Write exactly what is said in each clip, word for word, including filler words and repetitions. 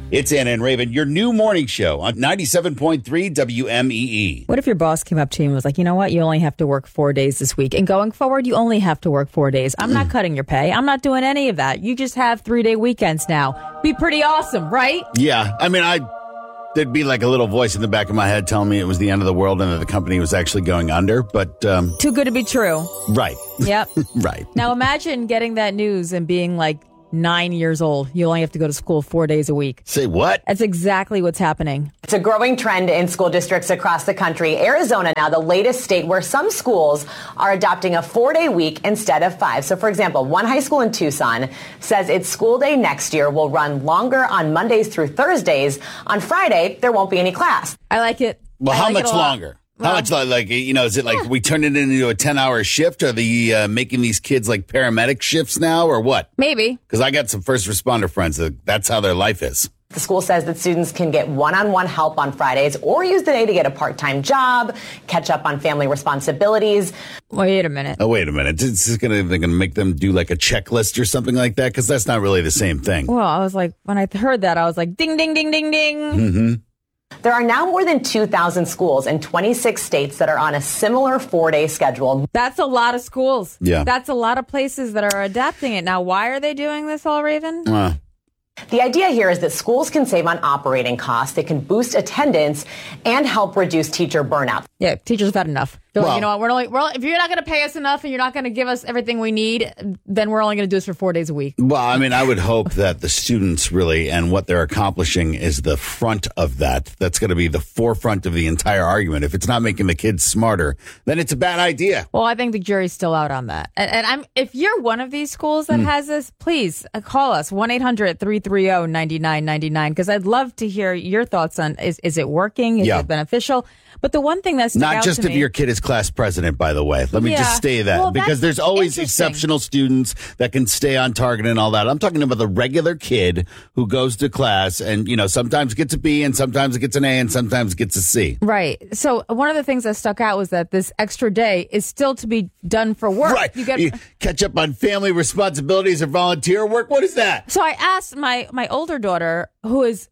It's Anna and Raven, your new morning show on ninety-seven point three W M E E. What if your boss came up to you and was like, you know what, you only have to work four days this week. And going forward, you only have to work four days. I'm not cutting your pay. I'm not doing any of that. You just have three-day weekends now. Be pretty awesome, right? Yeah. I mean, I there'd be like a little voice in the back of my head telling me it was the end of the world and that the company was actually going under. But um, too good to be true. Right. Yep. Right. Now imagine getting that news and being like, nine years old. You only have to go to school four days a week. Say what? That's exactly what's happening. It's a growing trend in school districts across the country. Arizona now the latest state where some schools are adopting a four-day week instead of five. So, for example, one high school in Tucson says its school day next year will run longer on Mondays through Thursdays. On Friday, there won't be any class. I like it. Well, I how like much longer? How Well, much, like, like, you know, is it like we turn it into a ten-hour shift? Are they uh, making these kids like paramedic shifts now or what? Maybe. Because I got some first responder friends that that's how their life is. The school says that students can get one-on-one help on Fridays or use the day to get a part-time job, catch up on family responsibilities. Wait a minute. Oh, wait a minute. This is going to they're going to make them do like a checklist or something like that? Because that's not really the same thing. Well, I was like, when I heard that, I was like, ding, ding, ding, ding, ding. Mm-hmm. There are now more than two thousand schools in twenty-six states that are on a similar four-day schedule. That's a lot of schools. Yeah. That's a lot of places that are adapting it. Now, why are they doing this all, Raven? Uh, The idea here is that schools can save on operating costs, they can boost attendance, and help reduce teacher burnout. Yeah, teachers have had enough. They're Well- like, you know what, we're only, we're only, if you're not going to pay us enough and you're not going to give us everything we need, then we're only going to do this for four days a week. well, I mean, I would hope that the students really and what they're accomplishing is the front of that. That's going to be the forefront of the entire argument. If it's not making the kids smarter, then it's a bad idea. Well, I think the jury's still out on that. And, and I'm if you're one of these schools that has this, please uh, call us, one eight hundred three three zero nine nine nine nine, because I'd love to hear your thoughts on, is, is it working? Is Yeah. it beneficial? But the one thing that's stuck Not out just to if me, your kid is class president, by the way. Let me Yeah. just say that Well, because that's there's always interesting. exceptional students that can stay on target and all that. I'm talking about the regular kid who goes to class and, you know, sometimes gets a B and sometimes gets an A and sometimes gets a C. Right. So one of the things that stuck out was that this extra day is still to be done for work. Right. You get. You catch up on family responsibilities or volunteer work. What is that? So I asked my my older daughter, who is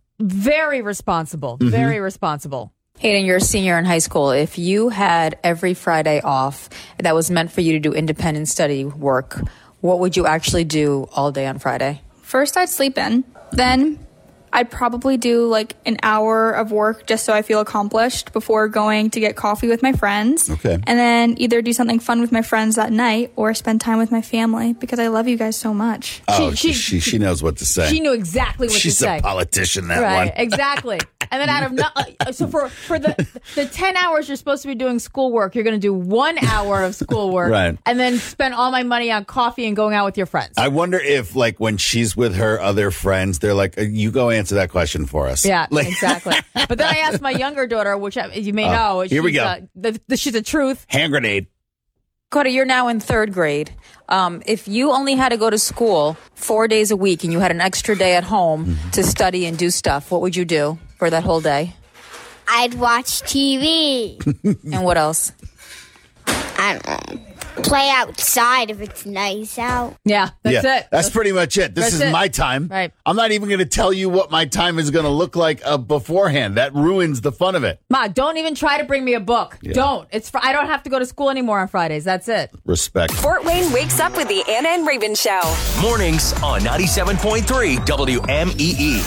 very responsible, Mm-hmm. very responsible. Hayden, you're a senior in high school. If you had every Friday off that was meant for you to do independent study work, what would you actually do all day on Friday? First, I'd sleep in. Then I'd probably do like an hour of work just so I feel accomplished before going to get coffee with my friends. Okay. And then either do something fun with my friends that night or spend time with my family because I love you guys so much. Oh, She- she, she- she, she knows what to say. She knew exactly what She's to say. a politician, that Right, one. exactly. And then out of no, uh, so for for the the ten hours you're supposed to be doing schoolwork, you're going to do one hour of schoolwork, Right. and then spend all my money on coffee and going out with your friends. I wonder if, like, when she's with her other friends, they're like, uh, you go answer that question for us. Yeah, Like, exactly. But then I asked my younger daughter, which I- you may know, Oh, here we she's, go. Uh, the, the, she's a truth. hand grenade. Cody, you're now in third grade. Um, if you only had to go to school four days a week and you had an extra day at home Mm-hmm. to study and do stuff, what would you do for that whole day? I'd watch T V. And what else? I don't know. Play outside if it's nice out. Yeah, that's yeah, it. That's pretty much it. This That's is it. my time. Right. I'm not even going to tell you what my time is going to look like uh, beforehand. That ruins the fun of it. Ma, don't even try to bring me a book. Don't. It's fr- I don't have to go to school anymore on Fridays. That's it. Respect. Fort Wayne wakes up with the Anna and Raven Show. Mornings on ninety-seven point three W M E E.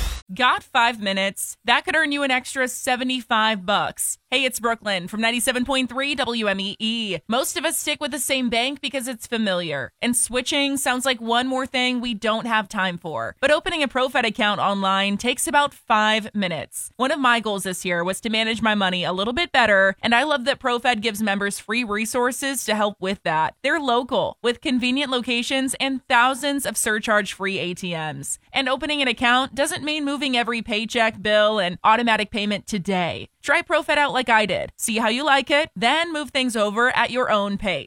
Got five minutes? That could earn you an extra seventy-five bucks. Hey, it's Brooklyn from ninety-seven point three W M E E. Most of us stick with the same bank because it's familiar. And switching sounds like one more thing we don't have time for. But opening a ProFed account online takes about five minutes. One of my goals this year was to manage my money a little bit better, and I love that ProFed gives members free resources to help with that. They're local, with convenient locations and thousands of surcharge-free A T Ms. And opening an account doesn't mean moving every paycheck, bill, and automatic payment today. Try ProFed out like I did. See how you like it, then move things over at your own pace.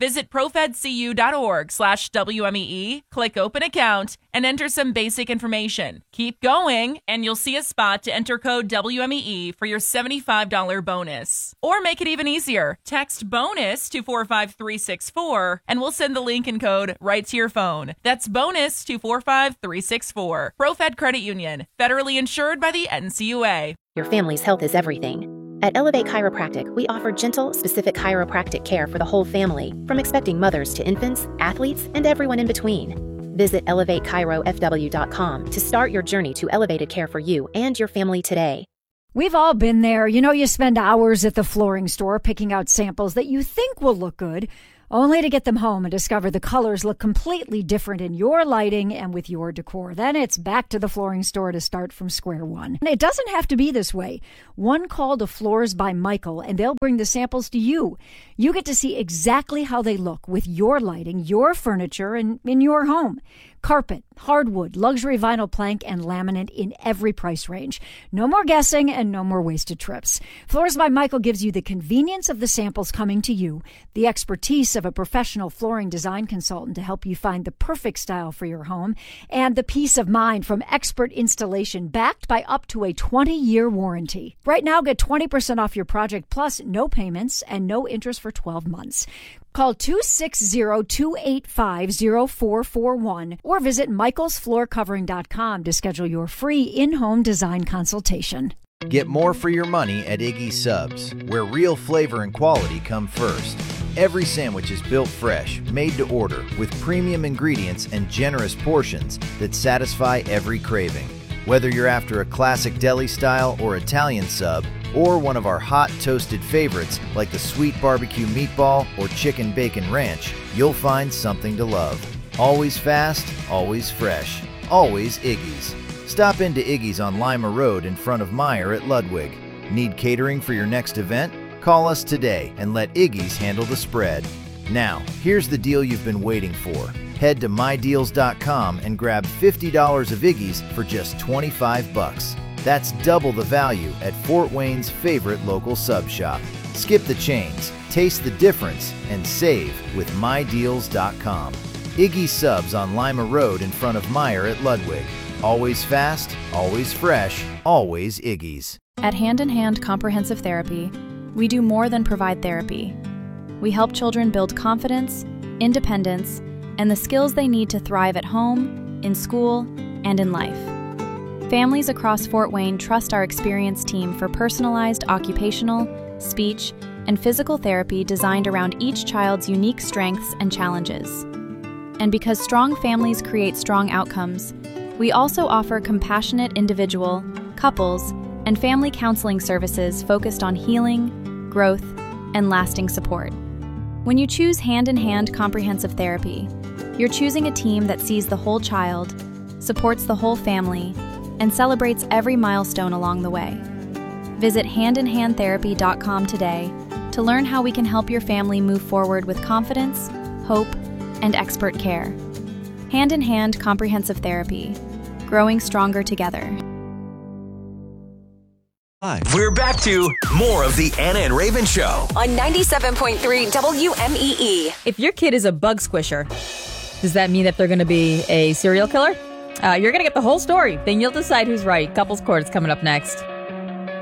Visit profedcu.org slash WMEE, click open account, and enter some basic information. Keep going, and you'll see a spot to enter code W M E E for your seventy-five dollars bonus. Or make it even easier. Text BONUS to four five three six four, and we'll send the link and code right to your phone. That's BONUS to four five three six four. ProFed Credit Union, federally insured by the N C U A. Your family's health is everything. At Elevate Chiropractic, we offer gentle, specific chiropractic care for the whole family, from expecting mothers to infants, athletes, and everyone in between. Visit elevate chiro f w dot com to start your journey to elevated care for you and your family today. We've all been there. You know, you spend hours at the flooring store picking out samples that you think will look good, only to get them home and discover the colors look completely different in your lighting and with your decor. Then it's back to the flooring store to start from square one. And it doesn't have to be this way. One call to Floors by Michael, and they'll bring the samples to you. You get to see exactly how they look with your lighting, your furniture, and in your home. Carpet, hardwood, luxury vinyl plank, and laminate in every price range. No more guessing and no more wasted trips. Floors by Michael gives you the convenience of the samples coming to you, the expertise of a professional flooring design consultant to help you find the perfect style for your home, and the peace of mind from expert installation backed by up to a twenty-year warranty. Right now, get twenty percent off your project plus no payments and no interest for twelve months. Call two six zero, two eight five, zero four four one or visit michaels floor covering dot com to schedule your free in-home design consultation. Get more for your money at Iggy's Subs, where real flavor and quality come first. Every sandwich is built fresh, made to order, with premium ingredients and generous portions that satisfy every craving. Whether you're after a classic deli style or Italian sub, or one of our hot toasted favorites like the sweet barbecue meatball or chicken bacon ranch, you'll find something to love. Always fast, always fresh, always Iggy's. Stop into Iggy's on Lima Road in front of Meyer at Ludwig. Need catering for your next event? Call us today and let Iggy's handle the spread. Now, here's the deal you've been waiting for. Head to my deals dot com and grab fifty dollars of Iggy's for just twenty-five bucks. That's double the value at Fort Wayne's favorite local sub shop. Skip the chains, taste the difference, and save with my deals dot com. Iggy's Subs on Lima Road in front of Meyer at Ludwig. Always fast, always fresh, always Iggy's. At Hand in Hand Comprehensive Therapy, we do more than provide therapy. We help children build confidence, independence, and the skills they need to thrive at home, in school, and in life. Families across Fort Wayne trust our experienced team for personalized occupational, speech, and physical therapy designed around each child's unique strengths and challenges. And because strong families create strong outcomes, we also offer compassionate individual, couples, and family counseling services focused on healing, growth, and lasting support. When you choose Hand in Hand Comprehensive Therapy, you're choosing a team that sees the whole child, supports the whole family, and celebrates every milestone along the way. Visit hand in hand therapy dot com today to learn how we can help your family move forward with confidence, hope, and expert care. Hand in Hand Comprehensive Therapy, growing stronger together. We're back to more of the Anna and Raven Show on ninety-seven point three W M E E. If your kid is a bug squisher, does that mean that they're going to be a serial killer? Uh, you're going to get the whole story. Then you'll decide who's right. Couples Court is coming up next.